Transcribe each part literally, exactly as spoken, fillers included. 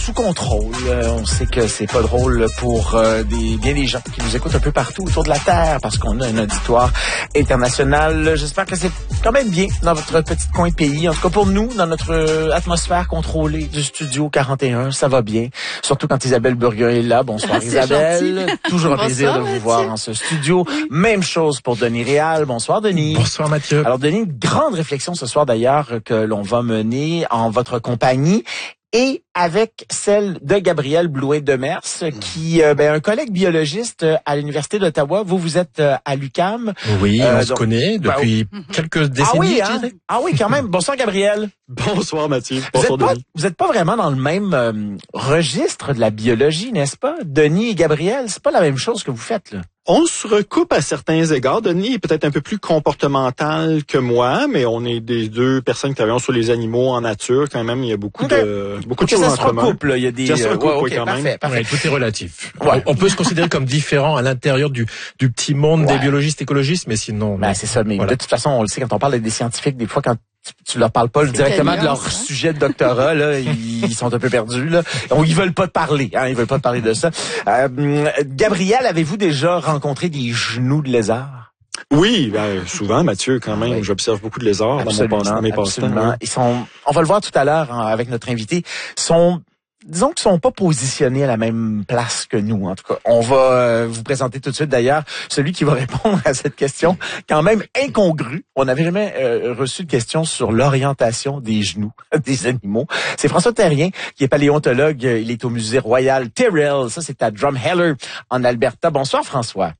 sous contrôle. Euh, on sait que c'est pas drôle pour euh, des, bien des gens qui nous écoutent un peu partout autour de la Terre parce qu'on a un auditoire international. J'espère que c'est quand même bien dans votre petit coin de pays. En tout cas, pour nous, dans notre atmosphère contrôlée du Studio quarante et un, ça va bien. Surtout quand Isabelle Burguin est là. Bonsoir ah, Isabelle. Gentil. Toujours un Bonsoir, plaisir de vous Mathieu. voir dans ce studio. Oui. Même chose pour Denis Réal. Bonsoir Denis. Bonsoir Mathieu. Alors Denis, une grande réflexion ce soir d'ailleurs que l'on va mener en votre compagnie et avec celle de Gabriel Blouin-Demers, qui euh, ben un collègue biologiste à l'Université d'Ottawa. Vous, vous êtes euh, à l'U Q A M. Oui, euh, on donc, se connaît depuis ben, quelques décennies. Ah oui, hein? Ah oui, quand même. Bonsoir Gabriel. Bonsoir Mathieu. Bonsoir Bonsoir vous êtes Denis. Pas, vous êtes pas vraiment dans le même euh, registre de la biologie, n'est-ce pas? Denis et Gabriel, c'est pas la même chose que vous faites, là. On se recoupe à certains égards. Denis est peut-être un peu plus comportemental que moi, mais on est des deux personnes qui travaillent sur les animaux en nature. Quand même, il y a beaucoup okay. de beaucoup okay, de choses ça en se commun. Recoupe, là. Il y a des ça se recoupe, ouais, okay, oui, quand parfait, même. Parfait. Ouais, tout est relatif. Ouais. On, on peut se considérer comme différent à l'intérieur du, du petit monde ouais. des biologistes écologistes, mais sinon... Ben, c'est ça, mais voilà. De toute façon, on le sait, quand on parle des scientifiques, des fois, quand tu leur parles pas directement de leur hein? sujet de doctorat, là, ils sont un peu perdus, là. Ils veulent pas te parler, hein, ils veulent pas te parler de ça. Euh, Gabriel, avez-vous déjà rencontré des genoux de lézard? Oui, ben, souvent, Mathieu, quand même. Oui. J'observe beaucoup de lézards absolument, dans, mon, dans mes passe-temps. Oui. Ils sont, on va le voir tout à l'heure hein, avec notre invité, sont disons qu'ils sont pas positionnés à la même place que nous. En tout cas, on va euh, vous présenter tout de suite d'ailleurs celui qui va répondre à cette question quand même incongrue. On n'avait jamais euh, reçu de question sur l'orientation des genoux des animaux. C'est François Terrien qui est paléontologue. Il est au musée royal Tyrrell. Ça, c'est à Drumheller en Alberta. Bonsoir François.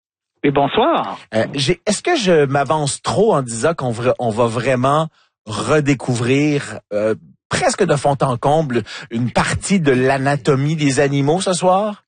Et bonsoir. Euh, j'ai, est-ce que je m'avance trop en disant qu'on va, on va vraiment redécouvrir euh, presque de fond en comble une partie de l'anatomie des animaux ce soir?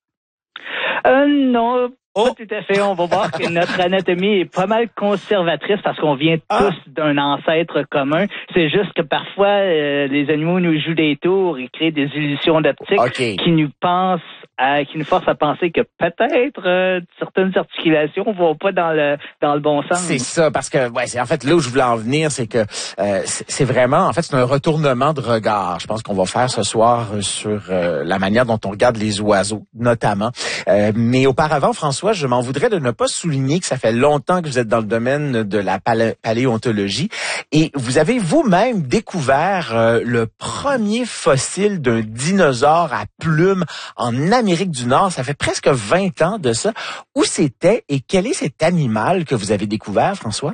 Euh, non, oh. pas tout à fait. On va voir que notre anatomie est pas mal conservatrice parce qu'on vient ah. tous d'un ancêtre commun. C'est juste que parfois, euh, les animaux nous jouent des tours et créent des illusions d'optique okay. qui nous pensent à, qui nous forcent à penser que peut-être euh, certaines articulations vont pas dans le dans le bon sens. C'est ça, parce que ouais, c'est en fait là où je voulais en venir, c'est que euh, c'est, c'est vraiment, en fait, c'est un retournement de regard. Je pense qu'on va faire ce soir sur euh, la manière dont on regarde les oiseaux, notamment. Euh, mais auparavant, François, je m'en voudrais de ne pas souligner que ça fait longtemps que vous êtes dans le domaine de la palé- paléontologie et vous avez vous-même découvert euh, le premier fossile d'un dinosaure à plumes en Amérique du Nord. Ça fait presque vingt ans de ça. Où c'était et quel est cet animal que vous avez découvert, François?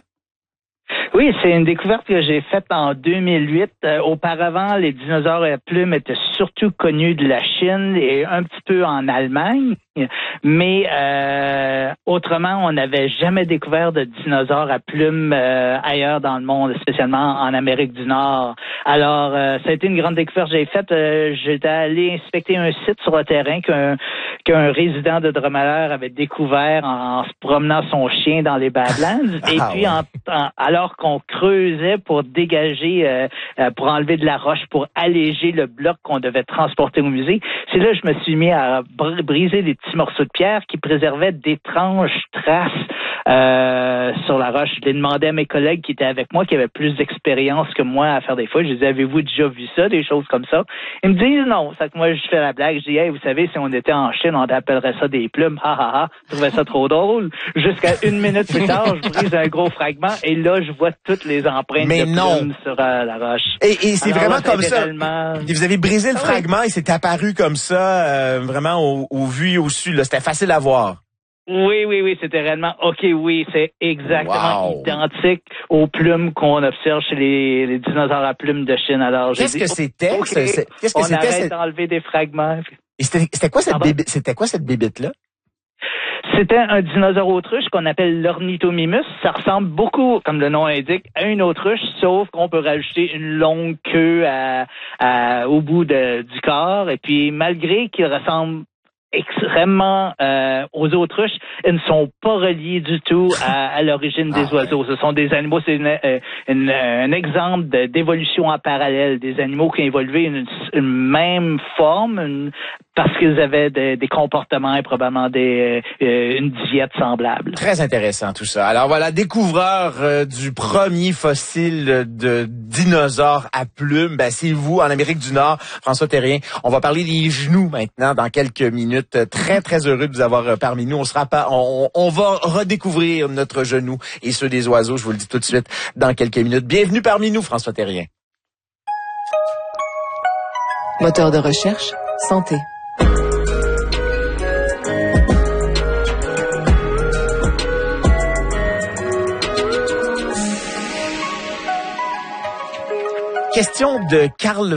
Oui, c'est une découverte que j'ai faite en deux mille huit. Euh, auparavant, les dinosaures à plumes étaient surtout connus de la Chine et un petit peu en Allemagne. Mais euh, autrement, on n'avait jamais découvert de dinosaures à plumes euh, ailleurs dans le monde, spécialement en Amérique du Nord. Alors, euh, ça a été une grande découverte que j'ai faite. Euh, j'étais allé inspecter un site sur le terrain qu'un, qu'un résident de Drumheller avait découvert en, en se promenant son chien dans les Badlands. Et ah, puis, ouais. en, en, alors qu'on creusait pour dégager, euh, euh, pour enlever de la roche, pour alléger le bloc qu'on devait transporter au musée, c'est là que je me suis mis à br- briser les petits morceaux de pierre qui préservaient d'étranges traces euh, sur la roche. Je l'ai demandé à mes collègues qui étaient avec moi, qui avaient plus d'expérience que moi à faire des fouilles. Je disais, avez-vous déjà vu ça, des choses comme ça? Ils me disent non. C'est que moi, je fais la blague. Je dis, hey, vous savez, si on était en Chine, on appellerait ça des plumes. Ha, ha, ha. Je trouvais ça trop drôle. Jusqu'à une minute plus tard, je brise un gros fragment et là, je vois toutes les empreintes Mais de non. plumes sur euh, la roche. Et, et c'est Alors, vraiment là, comme ça. Tellement... Vous avez brisé le ah, fragment oui. et c'est apparu comme ça, euh, vraiment au, au vu et au su. Là. C'était facile à voir. Oui, oui, oui, c'était réellement, OK, oui, c'est exactement wow. identique aux plumes qu'on observe chez les, les dinosaures à plumes de Chine. Alors, j'ai Qu'est-ce dit, que c'était? okay, c'est, c'est, qu'est-ce que on c'était? arrête C'est... d'enlever des fragments. Et c'était, c'était quoi cette bébite, c'était quoi cette bébite-là? C'était un dinosaure autruche qu'on appelle l'Ornithomimus. Ça ressemble beaucoup, comme le nom l'indique, à une autruche, sauf qu'on peut rajouter une longue queue à, à, au bout de, du corps. Et puis, malgré qu'il ressemble extrêmement euh, aux autruches, ils ne sont pas reliés du tout à, à l'origine des ah, oiseaux. Ce sont des animaux, c'est une, une, un exemple de, d'évolution en parallèle, des animaux qui ont évolué une, une même forme, une, parce qu'ils avaient des, des comportements et probablement des, euh, une diète semblable. Très intéressant tout ça. Alors voilà, découvreur euh, du premier fossile de dinosaure à plumes, ben, c'est vous en Amérique du Nord, François Thérien. On va parler des genoux maintenant dans quelques minutes. Très très heureux de vous avoir euh, parmi nous. On sera pas, on, on va redécouvrir notre genou et ceux des oiseaux. Je vous le dis tout de suite dans quelques minutes. Bienvenue parmi nous, François Thérien. Moteur de recherche, santé. Question de Carl